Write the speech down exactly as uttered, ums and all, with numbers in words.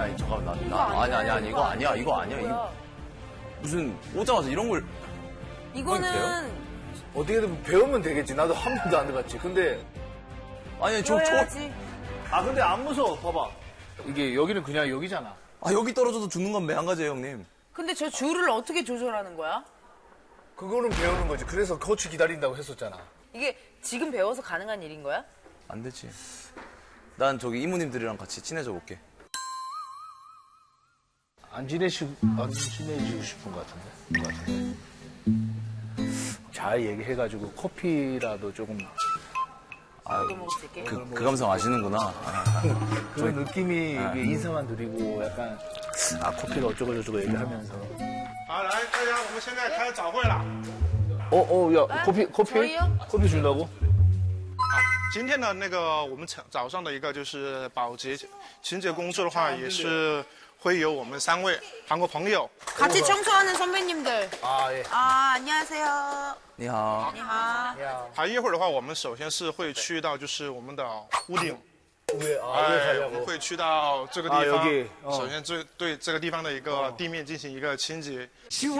아니 잠깐만 나, 나 아니 아니 아니 이거 아니야 이거 아니야 이거 무슨 오자마자 이런 걸 이거는 어떻게든 배우면 되겠지. 나도 한 번도 안 해봤지. 근데 아니 저 저 아 근데 안 무서워. 봐봐. 이게 여기는 그냥 여기잖아. 아 여기 떨어져도 죽는 건 매한가지예요 형님. 근데 저 줄을 어떻게 조절하는 거야? 그거는 배우는 거지. 그래서 코치 기다린다고 했었잖아. 이게 지금 배워서 가능한 일인 거야? 안 되지. 난 저기 이모님들이랑 같이 친해져 볼게. 안 지내시 안 친해지고 싶은 것 같은데. 것 같은데. 잘 얘기해가지고 커피라도 조금. 아, 먹을 수 있게. 그, 그 감성 아시는구나. 아, 그런 느낌이 이게 인사만 드리고 약간 아 커피가 어쩌고 저쩌고 얘기하면서. 好，来大家，我们现在开始早会了。 어, 어, 야, 커피, 커피? 저희요? 커피 준다고? 今天的那个我们早早上的一个就是保洁清洁工作的话，也是会有我们三位韩国朋友。 같이 청소하는 선배님들. 아, 예. 아, 안녕하세요. 你好。 你好. 还一会儿的话，我们首先是会去到就是我们的屋顶。 왜, 아, 왜 哎，我 가려고? 们会去到这个地 아 方 여기 ， 어. 首先对对这个地方的一个地面进行一个清洁。